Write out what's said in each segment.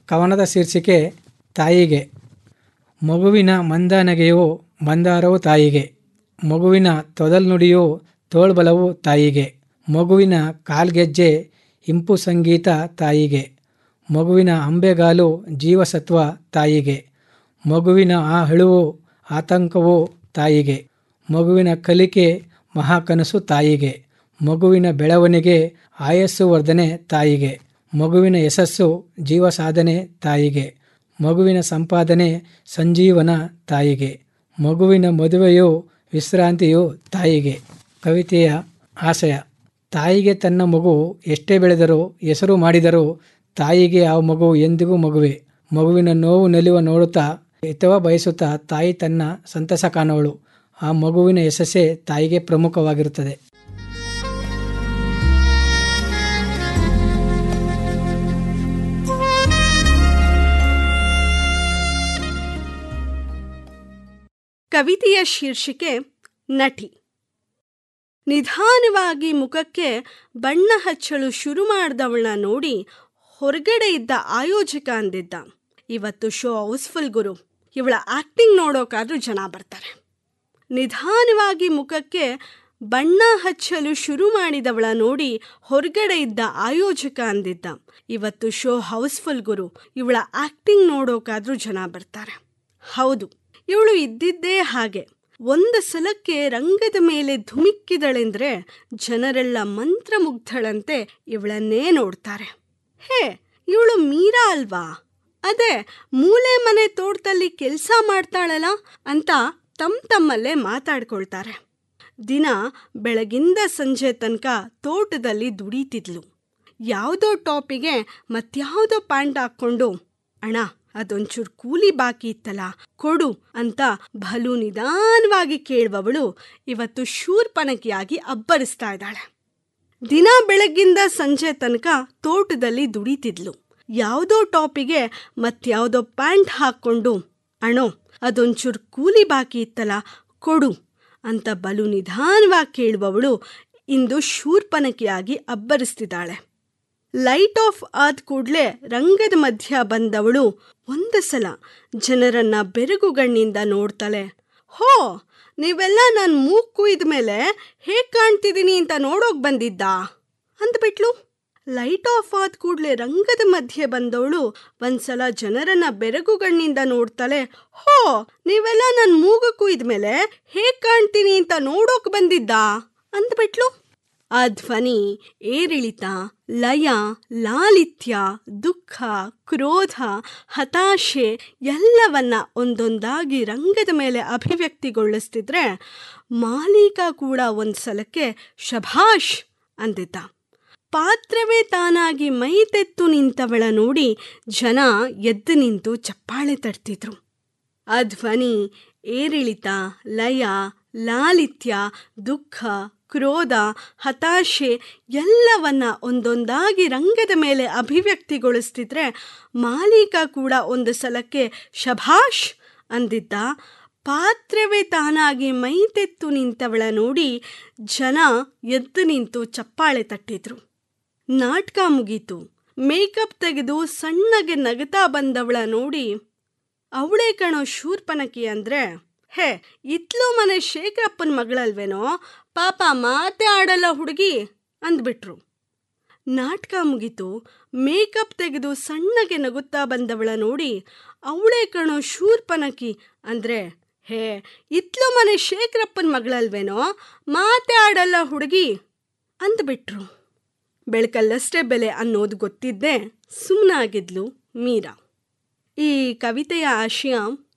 ಕವನದ ಶೀರ್ಷಿಕೆ ತಾಯಿಗೆ. ಮಗುವಿನ ಮಂದನಗೆಯು ಮಂದಾರವು ತಾಯಿಗೆ, ಮಗುವಿನ ತೊದಲ್ನುಡಿಯು ತೋಳ್ಬಲವು ತಾಯಿಗೆ, ಮಗುವಿನ ಕಾಲ್ಗೆಜ್ಜೆ ಇಂಪು ಸಂಗೀತ ತಾಯಿಗೆ, ಮಗುವಿನ ಅಂಬೆಗಾಲು ಜೀವಸತ್ವ ತಾಯಿಗೆ, ಮಗುವಿನ ಆ ಅಳುವು ಆತಂಕವು ತಾಯಿಗೆ, ಮಗುವಿನ ಕಲಿಕೆ ಮಹಾಕನಸು ತಾಯಿಗೆ, ಮಗುವಿನ ಬೆಳವಣಿಗೆ ಆಯಸ್ಸು ವರ್ಧನೆ ತಾಯಿಗೆ, ಮಗುವಿನ ಯಶಸ್ಸು ಜೀವ ಸಾಧನೆ ತಾಯಿಗೆ, ಮಗುವಿನ ಸಂಪಾದನೆ ಸಂಜೀವನ ತಾಯಿಗೆ, ಮಗುವಿನ ಮದುವೆಯು ವಿಶ್ರಾಂತಿಯು ತಾಯಿಗೆ. ಕವಿತೆಯ ಆಶಯ: ತಾಯಿಗೆ ತನ್ನ ಮಗು ಎಷ್ಟೇ ಬೆಳೆದರೂ ಹೆಸರು ಮಾಡಿದರೂ ತಾಯಿಗೆ ಆ ಮಗು ಎಂದಿಗೂ ಮಗುವೆ. ಮಗುವಿನ ನೋವು ನಲಿವ ನೋಡುತ್ತಾ ಹಿತವ ಬಯಸುತ್ತಾ ತಾಯಿ ತನ್ನ ಸಂತಸ ಕಾಣುವಳು. ಆ ಮಗುವಿನ ಯಶಸ್ಸೇ ತಾಯಿಗೆ ಪ್ರಮುಖವಾಗಿರುತ್ತದೆ. ಕವಿತೆಯ ಶೀರ್ಷಿಕೆ ನಟಿ. ನಿಧಾನವಾಗಿ ಮುಖಕ್ಕೆ ಬಣ್ಣ ಹಚ್ಚಲು ಶುರು ಮಾಡಿದವಳನ್ನ ನೋಡಿ ಹೊರಗಡೆ ಇದ್ದ ಆಯೋಜಕ ಅಂದಿದ್ದ, ಇವತ್ತು ಶೋ ಹೌಸ್ಫುಲ್ ಗುರು, ಇವಳ ಆಕ್ಟಿಂಗ್ ನೋಡೋಕಾದ್ರೂ ಜನ ಬರ್ತಾರೆ. ನಿಧಾನವಾಗಿ ಮುಖಕ್ಕೆ ಬಣ್ಣ ಹಚ್ಚಲು ಶುರು ಮಾಡಿದವಳ ನೋಡಿ ಹೊರಗಡೆ ಇದ್ದ ಆಯೋಜಕ ಅಂದಿದ್ದ, ಇವತ್ತು ಶೋ ಹೌಸ್ಫುಲ್ ಗುರು, ಇವಳ ಆಕ್ಟಿಂಗ್ ನೋಡೋಕಾದ್ರೂ ಜನ ಬರ್ತಾರೆ. ಹೌದು, ಇವಳು ಇದ್ದಿದ್ದೇ ಹಾಗೆ. ಒಂದು ಸಲಕ್ಕೆ ರಂಗದ ಮೇಲೆ ಧುಮಿಕ್ಕಿದಳೆಂದ್ರೆ ಜನರೆಲ್ಲ ಮಂತ್ರಮುಗ್ಧಳಂತೆ ಇವಳನ್ನೇ ನೋಡ್ತಾರೆ. ಹೇ, ಇವಳು ಮೀರಾ ಅಲ್ವಾ, ಅದೇ ಮೂಲೆ ಮನೆ ತೋಟದಲ್ಲಿ ಕೆಲಸ ಮಾಡ್ತಾಳಲ್ಲ ಅಂತ ತಮ್ಮಲ್ಲೇ ಮಾತಾಡ್ಕೊಳ್ತಾರೆ. ದಿನ ಬೆಳಗಿಂದ ಸಂಜೆ ತನಕ ತೋಟದಲ್ಲಿ ದುಡಿತಿದ್ಲು. ಯಾವುದೋ ಟಾಪಿಗೆ ಮತ್ಯಾವುದೋ ಪ್ಯಾಂಟ್ ಹಾಕ್ಕೊಂಡು, ಅಣ್ಣ ಅದೊಂಚೂರು ಕೂಲಿ ಬಾಕಿ ಇತ್ತಲ್ಲ ಕೊಡು ಅಂತ ಬಲು ನಿಧಾನವಾಗಿ ಕೇಳುವವಳು ಇವತ್ತು ಶೂರ್ಪನಖಿಯಾಗಿ ಅಬ್ಬರಿಸ್ತಾ ಇದ್ದಾಳೆ. ದಿನ ಬೆಳಗ್ಗಿಂದ ಸಂಜೆ ತನಕ ತೋಟದಲ್ಲಿ ದುಡಿತಿದ್ಲು. ಯಾವುದೋ ಟಾಪಿಗೆ ಮತ್ಯಾವುದೋ ಪ್ಯಾಂಟ್ ಹಾಕ್ಕೊಂಡು, ಅಣ್ಣೋ ಅದೊಂಚೂರು ಕೂಲಿ ಬಾಕಿ ಇತ್ತಲ್ಲ ಕೊಡು ಅಂತ ಬಲು ನಿಧಾನವಾಗಿ ಕೇಳುವವಳು ಇಂದು ಶೂರ್ಪನಖಿಯಾಗಿ ಅಬ್ಬರಿಸ್ತಿದ್ದಾಳೆ. ಲೈಟ್ ಆಫ್ ಆದ ಕೂಡಲೇ ರಂಗದ ಮಧ್ಯ ಬಂದವಳು ಒಂದು ಸಲ ಜನರನ್ನ ಬೆರಗುಗಣ್ಣಿಂದ ನೋಡ್ತಾಳೆ. ಹೋ, ನೀವೆಲ್ಲ ನಾನು ಮೂಗು ಕುಯ್ದ ಮೇಲೆ ಹೇಗೆ ಕಾಣ್ತಿದ್ದೀನಿ ಅಂತ ನೋಡೋಕೆ ಬಂದಿದ್ದ ಅಂದ್ಬಿಟ್ಲು. ಲೈಟ್ ಆಫ್ ಆದ ಕೂಡಲೇ ರಂಗದ ಮಧ್ಯೆ ಬಂದವಳು ಒಂದ್ಸಲ ಜನರನ್ನ ಬೆರಗುಗಣ್ಣಿಂದ ನೋಡ್ತಾಳೆ. ಹೋ, ನೀವೆಲ್ಲ ನಾನು ಮೂಗು ಕುಯ್ದ ಮೇಲೆ ಹೇಗೆ ಕಾಣ್ತೀನಿ ಅಂತ ನೋಡೋಕೆ ಬಂದಿದ್ದ ಅಂದ್ಬಿಟ್ಲು. ಆ ಧ್ವನಿ, ಏರಿಳಿತ, ಲಯ, ಲಾಲಿತ್ಯ, ದುಃಖ, ಕ್ರೋಧ, ಹತಾಶೆ ಎಲ್ಲವನ್ನ ಒಂದೊಂದಾಗಿ ರಂಗದ ಮೇಲೆ ಅಭಿವ್ಯಕ್ತಿಗೊಳಿಸ್ತಿದ್ರೆ ಮಾಲೀಕ ಕೂಡ ಒಂದು ಸಲಕ್ಕೆ ಶಭಾಷ್ ಅಂದಿದ್ದ. ಪಾತ್ರವೇ ತಾನಾಗಿ ಮೈತೆತ್ತು ನಿಂತವಳ ನೋಡಿ ಜನ ಎದ್ದು ನಿಂತು ಚಪ್ಪಾಳೆ ತಟ್ತಿದ್ರು. ಆ ಧ್ವನಿ, ಏರಿಳಿತ, ಲಯ, ಲಾಲಿತ್ಯ, ದುಃಖ, ಕ್ರೋಧ, ಹತಾಶೆ ಎಲ್ಲವನ್ನ ಒಂದೊಂದಾಗಿ ರಂಗದ ಮೇಲೆ ಅಭಿವ್ಯಕ್ತಿಗೊಳಿಸ್ತಿದ್ರೆ ಮಾಲೀಕ ಕೂಡ ಒಂದು ಸಲಕ್ಕೆ ಶಭಾಷ್ ಅಂದಿದ್ದ. ಪಾತ್ರವೇ ತಾನಾಗಿ ಮೈತೆತ್ತು ನಿಂತವಳ ನೋಡಿ ಜನ ಎದ್ದು ನಿಂತು ಚಪ್ಪಾಳೆ ತಟ್ಟಿದ್ರು. ನಾಟಕ ಮುಗೀತು. ಮೇಕಪ್ ತೆಗೆದು ಸಣ್ಣಗೆ ನಗತಾ ಬಂದವಳ ನೋಡಿ, ಅವಳೇ ಕಣೋ ಶೂರ್ಪನಖಿ ಅಂದ್ರೆ, ಹೇ ಇತ್ಲೂ ಮನೆ ಶೇಖರಪ್ಪನ ಮಗಳಲ್ವೇನೋ, ಪಾಪ ಮಾತೆ ಆಡಲ್ಲ ಹುಡುಗಿ ಅಂದ್ಬಿಟ್ರು. ನಾಟಕ ಮುಗೀತು. ಮೇಕಪ್ ತೆಗೆದು ಸಣ್ಣಗೆ ನಗುತ್ತಾ ಬಂದವಳ ನೋಡಿ, ಅವಳೇ ಕಣೋ ಶೂರ್ಪನಖಿ ಅಂದ್ರೆ, ಹೇ ಇತ್ಲೂ ಮನೆ ಶೇಖರಪ್ಪನ ಮಗಳಲ್ವೇನೋ, ಮಾತೆ ಆಡಲ್ಲ ಹುಡುಗಿ ಅಂದ್ಬಿಟ್ರು. ಬೆಳಕಲ್ಲಷ್ಟೇ ಬೆಲೆ ಅನ್ನೋದು ಗೊತ್ತಿದ್ದೇ ಸುಮ್ಮನಾಗಿದ್ಲು ಮೀರಾ. ಈ ಕವಿತೆಯ ಆಶಯ,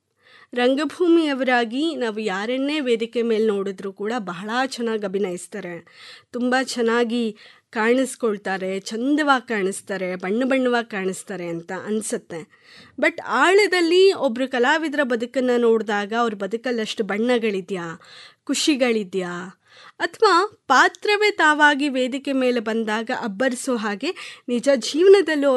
ರಂಗಭೂಮಿಯವರಾಗಿ ನಾವು ಯಾರನ್ನೇ ವೇದಿಕೆ ಮೇಲೆ ನೋಡಿದ್ರೂ ಕೂಡ ಬಹಳ ಚೆನ್ನಾಗಿ ಅಭಿನಯಿಸ್ತಾರೆ, ತುಂಬ ಚೆನ್ನಾಗಿ ಕಾಣಿಸ್ಕೊಳ್ತಾರೆ, ಚಂದವಾಗಿ ಕಾಣಿಸ್ತಾರೆ, ಬಣ್ಣವಾಗಿ ಕಾಣಿಸ್ತಾರೆ ಅಂತ ಅನಿಸುತ್ತೆ. ಬಟ್ ಆಳದಲ್ಲಿ ಒಬ್ಬರು ಕಲಾವಿದರ ಬದುಕನ್ನು ನೋಡಿದಾಗ ಅವ್ರ ಬದುಕಲ್ಲಷ್ಟು ಬಣ್ಣಗಳಿದೆಯಾ, ಖುಷಿಗಳಿದೆಯಾ, ಅಥವಾ ಪಾತ್ರವೇ ತಾವಾಗಿ ವೇದಿಕೆ ಮೇಲೆ ಬಂದಾಗ ಅಬ್ಬರಿಸೋ ಹಾಗೆ ನಿಜ ಜೀವನದಲ್ಲೂ